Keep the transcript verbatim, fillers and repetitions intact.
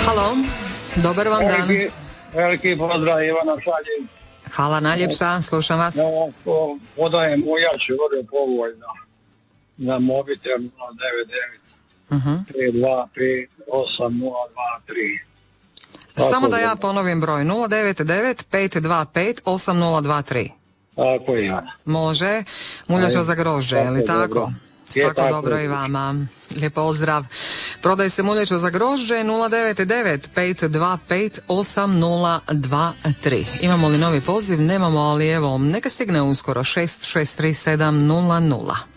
Halo, dobar vam dan. Veliki, veliki pozdrav, Ivana šaljem. Hvala najljepša, slušam vas. Ja, po, podajem ujače vode povoljno na mobitel nula devet devet pet dva pet osam nula dva tri. Samo da ja ponovim broj nula devet devet pet dva pet osam nula dva tri. Tako je, ja. Može, muljača za grožđe, je li tako? Dobro. Svako tako dobro je. i vama. Lijep pozdrav. Prodaj se muljača za grožđe nula devet devet pet dva pet osam nula dva tri. Imamo li novi poziv? Nemamo, ali evo, neka stigne uskoro šest šest tri sedam nula nula.